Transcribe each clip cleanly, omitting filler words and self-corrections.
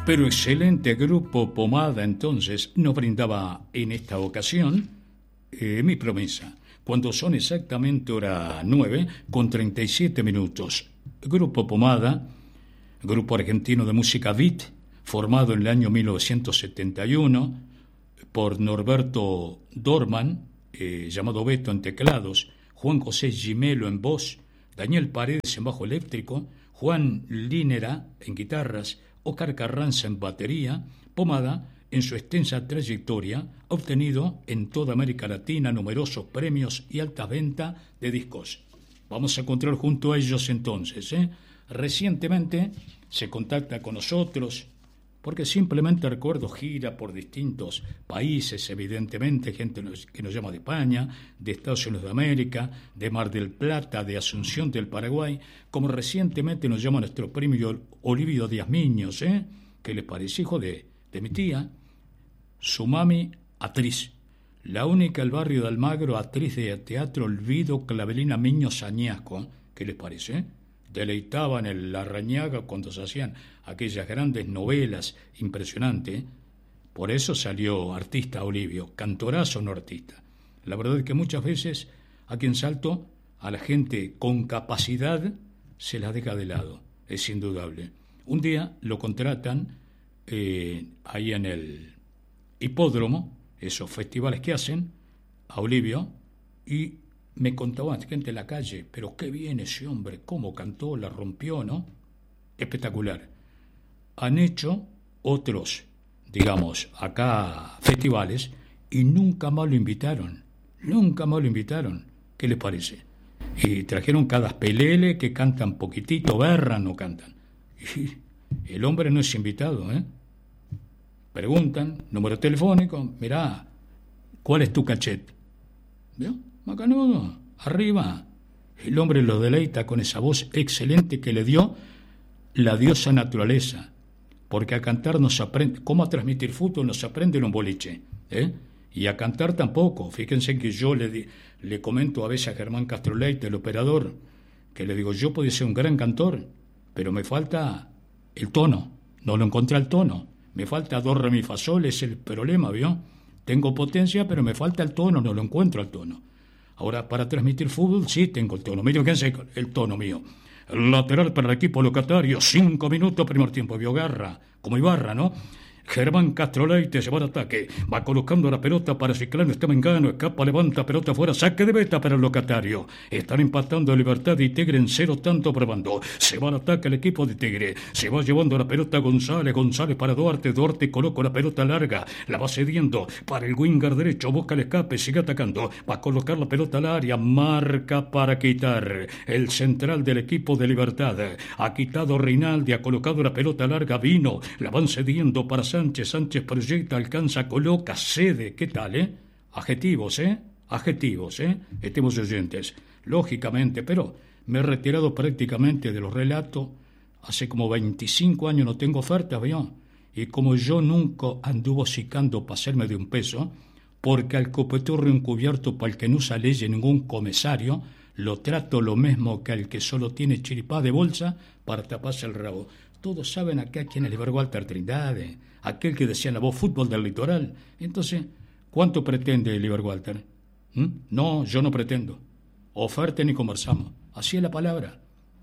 Pero excelente grupo Pomada entonces nos brindaba en esta ocasión mi promesa, cuando son exactamente hora 9:37. Grupo Pomada, grupo argentino de música beat, formado en el año 1971 por Norberto Dorman, llamado Beto en teclados, Juan José Gimelo en voz, Daniel Paredes en bajo eléctrico, Juan Línera en guitarras, Óscar Carranza en batería. Pomada, en su extensa trayectoria, ha obtenido en toda América Latina numerosos premios y alta venta de discos. Vamos a encontrar junto a ellos entonces. Recientemente se contacta con nosotros porque simplemente recuerdo gira por distintos países, evidentemente, gente que nos llama de España, de Estados Unidos de América, de Mar del Plata, de Asunción del Paraguay, como recientemente nos llama nuestro premio Olivio Díaz Miños, que les parece hijo de mi tía, su mami, actriz, la única del barrio de Almagro, actriz de teatro Olvido Clavelina Miños Añasco, ¿qué les parece? Deleitaban en la Rañaga cuando se hacían aquellas grandes novelas impresionantes. Por eso salió artista Olivio, cantorazo no artista. La verdad es que muchas veces aquí en Salto a la gente con capacidad se la deja de lado, es indudable. Un día lo contratan ahí en el hipódromo, esos festivales que hacen, a Olivio, y me contaban gente en la calle, pero qué bien ese hombre, cómo cantó, la rompió, ¿no? Espectacular. Han hecho otros, digamos, acá festivales, y nunca más lo invitaron. ¿Qué les parece? Y trajeron cada pelele que cantan poquitito, berran, no cantan. Y el hombre no es invitado, Preguntan, número telefónico, mirá, ¿cuál es tu cachet? ¿Vio? Macanudo, arriba. El hombre lo deleita con esa voz excelente que le dio la diosa naturaleza, porque a cantar no se aprende, cómo a transmitir fútbol no se aprende en un boliche, y a cantar tampoco. Fíjense que yo le comento a veces a Germán Castroleite, el operador, que le digo, yo podía ser un gran cantor, pero me falta el tono, no lo encontré el tono, me falta do, re, mi, fa, sol, es el problema, ¿vio? Tengo potencia, pero me falta el tono, no lo encuentro el tono. Ahora, para transmitir fútbol, sí tengo el tono. Mire, fíjense el tono mío. El lateral para el equipo locatario, 5 minutos, primer tiempo. Vio Garra, como Ibarra, ¿no? Germán Castroleite se va al ataque, va colocando la pelota para Ciclano, está Mengano, escapa, levanta, pelota fuera, saque de beta para el locatario. Están empatando Libertad y Tigre en 0 tanto probando. Se va al ataque el equipo de Tigre, se va llevando la pelota González para Duarte coloca la pelota larga, la va cediendo para el winger derecho, busca el escape, sigue atacando, va a colocar la pelota al área, marca para quitar. El central del equipo de Libertad ha quitado Reinaldi, ha colocado la pelota larga, Vino, la van cediendo para Sánchez proyecta, alcanza, coloca, cede. ¿Qué tal, Adjetivos, estemos oyentes, lógicamente, pero me he retirado prácticamente de los relatos. Hace como 25 años no tengo ofertas, ¿vio? Y como yo nunca anduvo sicando para hacerme de un peso, porque al copetorro encubierto para el que no usa ley ningún comisario, lo trato lo mismo que al que solo tiene chiripá de bolsa para taparse el rabo. Todos saben acá quién es el Walter Trindade, aquel que decía en la voz fútbol del litoral. Entonces, ¿cuánto pretende el Walter? No, yo no pretendo. Oferta ni conversamos. Así es la palabra.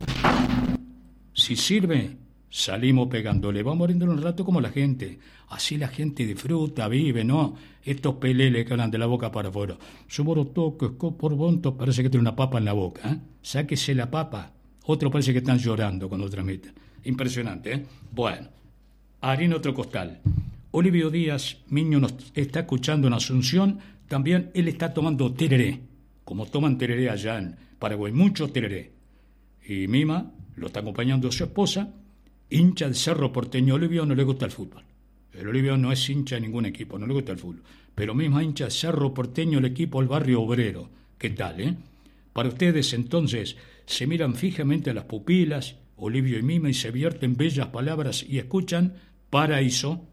Si sirve, salimos pegándole. Vamos muriendo un rato como la gente. Así la gente disfruta, vive, ¿no? Estos peleles que hablan de la boca para afuera. Suborotoques, por bonto, parece que tiene una papa en la boca, Sáquese la papa. Otro parece que están llorando cuando transmiten. Impresionante, Bueno, harina otro costal. Olivio Díaz Miño nos está escuchando en Asunción. También él está tomando tereré, como toman tereré allá en Paraguay, mucho tereré. Y Mima lo está acompañando a su esposa, hincha del Cerro Porteño. Olivio no le gusta el fútbol. El Olivio no es hincha de ningún equipo, no le gusta el fútbol. Pero Mima hincha del Cerro Porteño, el equipo del barrio obrero. ¿Qué tal, Para ustedes, entonces, se miran fijamente a las pupilas, Olivio y Mima, y se vierten bellas palabras y escuchan Paraíso,